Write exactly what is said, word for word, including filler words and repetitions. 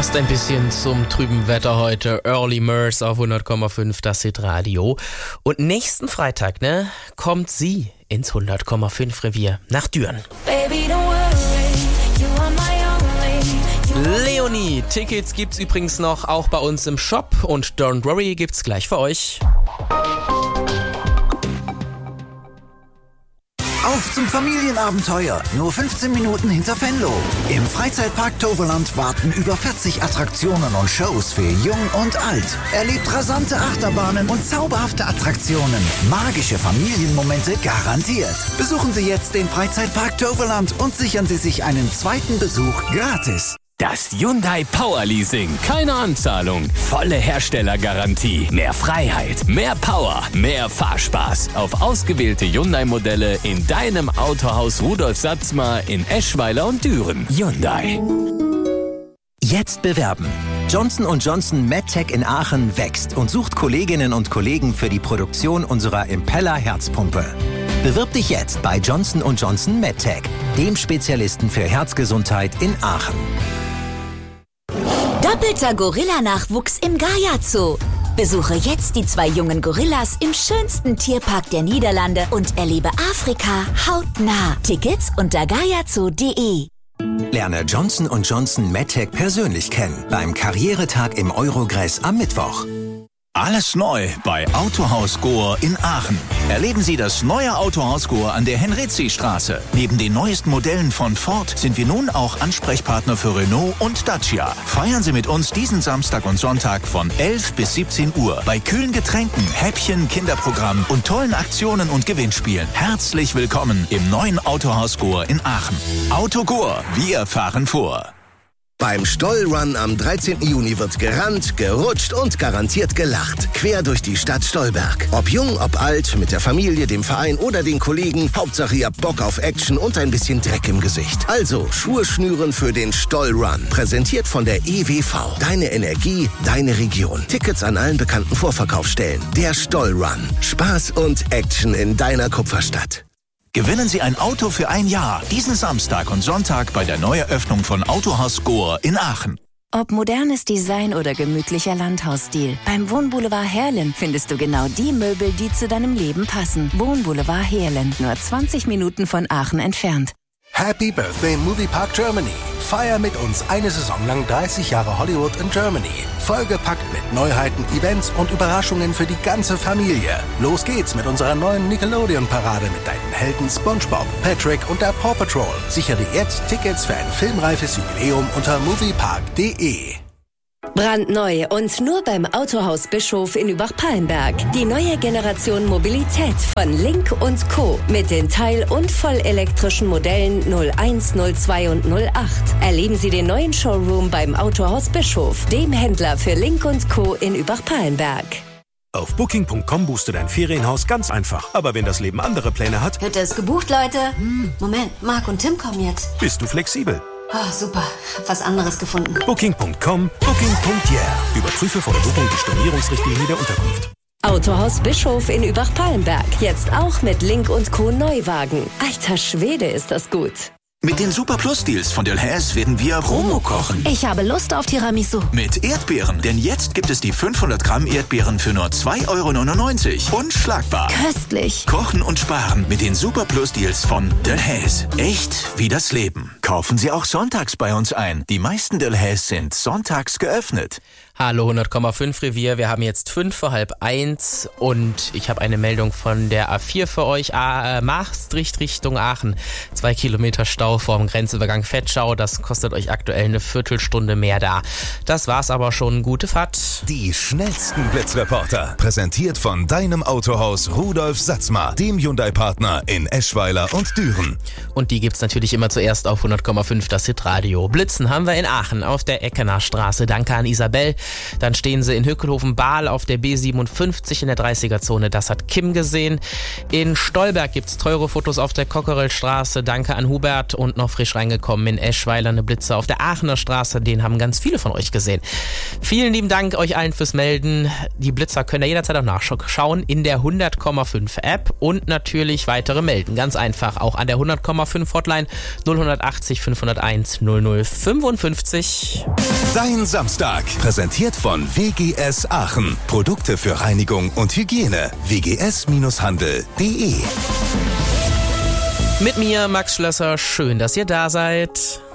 Passt ein bisschen zum trüben Wetter heute. Early Murs auf hundert Komma fünf, das Hitradio. Und nächsten Freitag, ne, kommt sie ins hundert Komma fünf Revier nach Düren. Baby, don't worry, you are my only, you Leonie, Tickets gibt's übrigens noch auch bei uns im Shop und Don't Worry gibt's gleich für euch. Auf zum Familienabenteuer, nur fünfzehn Minuten hinter Venlo. Im Freizeitpark Toverland warten über vierzig Attraktionen und Shows für Jung und Alt. Erlebt rasante Achterbahnen und zauberhafte Attraktionen. Magische Familienmomente garantiert. Besuchen Sie jetzt den Freizeitpark Toverland und sichern Sie sich einen zweiten Besuch gratis. Das Hyundai Power Leasing. Keine Anzahlung. Volle Herstellergarantie. Mehr Freiheit. Mehr Power. Mehr Fahrspaß. Auf ausgewählte Hyundai-Modelle in deinem Autohaus Rudolf Satzmar in Eschweiler und Düren. Hyundai. Jetzt bewerben. Johnson und Johnson MedTech in Aachen wächst und sucht Kolleginnen und Kollegen für die Produktion unserer Impeller Herzpumpe. Bewirb dich jetzt bei Johnson und Johnson MedTech, dem Spezialisten für Herzgesundheit in Aachen. Doppelter Gorilla-Nachwuchs im Gaia Zoo. Besuche jetzt die zwei jungen Gorillas im schönsten Tierpark der Niederlande und erlebe Afrika hautnah. Tickets unter gaiazoo punkt de. Lerne Johnson und Johnson MedTech persönlich kennen beim Karrieretag im Eurogress am Mittwoch. Alles neu bei Autohaus Gohr in Aachen. Erleben Sie das neue Autohaus Gohr an der Henrizi-Straße. Neben den neuesten Modellen von Ford sind wir nun auch Ansprechpartner für Renault und Dacia. Feiern Sie mit uns diesen Samstag und Sonntag von elf bis siebzehn Uhr bei kühlen Getränken, Häppchen, Kinderprogramm und tollen Aktionen und Gewinnspielen. Herzlich willkommen im neuen Autohaus Gohr in Aachen. Auto Gohr, wir fahren vor. Beim Stollrun am dreizehnten Juni wird gerannt, gerutscht und garantiert gelacht. Quer durch die Stadt Stolberg. Ob jung, ob alt, mit der Familie, dem Verein oder den Kollegen. Hauptsache ihr habt Bock auf Action und ein bisschen Dreck im Gesicht. Also Schuhe schnüren für den Stollrun. Präsentiert von der E W V. Deine Energie, deine Region. Tickets an allen bekannten Vorverkaufsstellen. Der Stollrun. Spaß und Action in deiner Kupferstadt. Gewinnen Sie ein Auto für ein Jahr. Diesen Samstag und Sonntag bei der Neueröffnung von Autohaus Gohr in Aachen. Ob modernes Design oder gemütlicher Landhausstil, beim Wohnboulevard Heerlen findest du genau die Möbel, die zu deinem Leben passen. Wohnboulevard Heerlen, nur zwanzig Minuten von Aachen entfernt. Happy Birthday Moviepark Germany. Feier mit uns eine Saison lang dreißig Jahre Hollywood in Germany. Vollgepackt mit Neuheiten, Events und Überraschungen für die ganze Familie. Los geht's mit unserer neuen Nickelodeon-Parade mit deinen Helden SpongeBob, Patrick und der Paw Patrol. Sichere jetzt Tickets für ein filmreifes Jubiläum unter moviepark punkt de. Brandneu und nur beim Autohaus Bischof in Übach-Palenberg. Die neue Generation Mobilität von Link und Co. mit den teil- und vollelektrischen Modellen null eins, null zwei und null acht. Erleben Sie den neuen Showroom beim Autohaus Bischof, dem Händler für Link und Co. in Übach-Palenberg. Auf booking punkt com buchst du dein Ferienhaus ganz einfach. Aber wenn das Leben andere Pläne hat... Hütte ist gebucht, Leute. Hm, Moment, Marc und Tim kommen jetzt. Bist du flexibel? Oh, super. Hab was anderes gefunden. booking punkt com, booking punkt yeah. Überprüfe vor der Buchung die Stornierungsrichtlinie der Unterkunft. Autohaus Bischof in Übach-Palenberg. Jetzt auch mit Link und Co. Neuwagen. Alter Schwede, ist das gut. Mit den Super Plus Deals von Delhaize werden wir Romo kochen. Ich habe Lust auf Tiramisu. Mit Erdbeeren, denn jetzt gibt es die fünfhundert Gramm Erdbeeren für nur zwei Euro neunundneunzig. Unschlagbar. Köstlich. Kochen und sparen mit den Super Plus Deals von Delhaize. Echt wie das Leben. Kaufen Sie auch sonntags bei uns ein. Die meisten Delhaize sind sonntags geöffnet. Hallo hundert Komma fünf Revier, wir haben jetzt fünf vor halb eins und ich habe eine Meldung von der A vier für euch. A, äh, Maastricht Richtung Aachen. Zwei Kilometer Stau vorm Grenzübergang Vetschau, das kostet euch aktuell eine Viertelstunde mehr da. Das war's aber schon, gute Fahrt. Die schnellsten Blitzreporter, präsentiert von deinem Autohaus Rudolf Satzmar, dem Hyundai-Partner in Eschweiler und Düren. Und die gibt's natürlich immer zuerst auf hundert Komma fünf, das Hitradio. Blitzen haben wir in Aachen auf der Eckener Straße. Danke an Isabel. Dann stehen sie in Hückelhofen-Bahl auf der B siebenundfünfzig in der dreißiger-Zone. Das hat Kim gesehen. In Stolberg gibt's teure Fotos auf der Cockerellstraße. Danke an Hubert. Und noch frisch reingekommen in Eschweiler eine Blitze auf der Aachener Straße. Den haben ganz viele von euch gesehen. Vielen lieben Dank euch allen fürs Melden. Die Blitzer können ja jederzeit auch nachschauen in der hundert Komma fünf App und natürlich weitere melden. Ganz einfach auch an der hundert Komma fünf Hotline null achtzig fünfhunderteins null null fünfundfünfzig. Dein Samstag. Präsentiert von W G S Aachen. Produkte für Reinigung und Hygiene. w g s Handel punkt de. Mit mir, Max Schlösser. Schön, dass ihr da seid.